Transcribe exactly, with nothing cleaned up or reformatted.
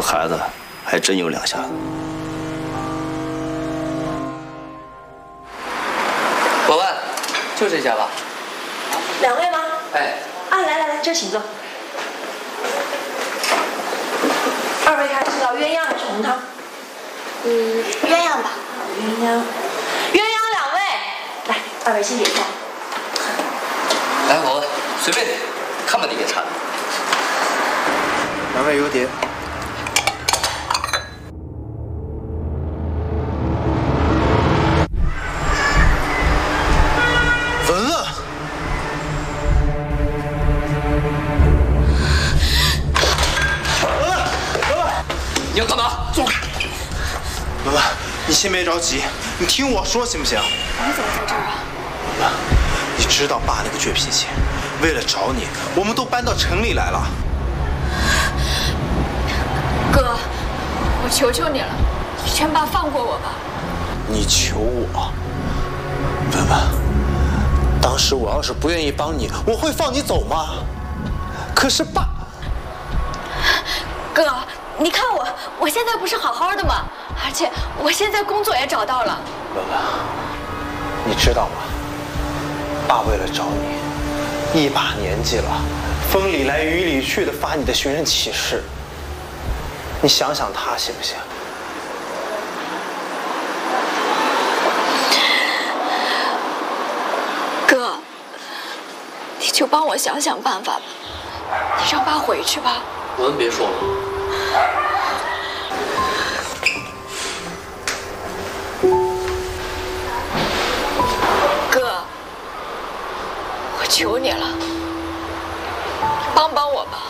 孩子还真有两下子。 我问，就这家吧？ 两位吗？ 哎。 啊，来来来，这请坐。二位看是要鸳鸯还是红汤？ 嗯，鸳鸯吧。 鸳鸯，鸳鸯两位，来，二位先点菜。 来，我问，随便点，看吧你给馋的。 两位油碟。文文，文文，文文， 你要干嘛？ 走开！文文，你先别着急，你听我说行不行？ 你怎么在这儿啊？ 文文，你知道爸那个倔脾气，为了找你，我们都搬到城里来了。 哥，我求求你了，你劝爸放过我吧。 你求我，文文，当时我要是不愿意帮你，我会放你走吗？可是爸， 哥，你看我，我现在不是好好的吗？而且我现在工作也找到了。 文文，你知道吗？爸为了找你，一把年纪了，风里来雨里去的发你的寻人启事。你想想他行不行？ 哥，你就帮我想想办法吧，你让爸回去吧。 文别说了。 哥，我求你了，帮帮我吧。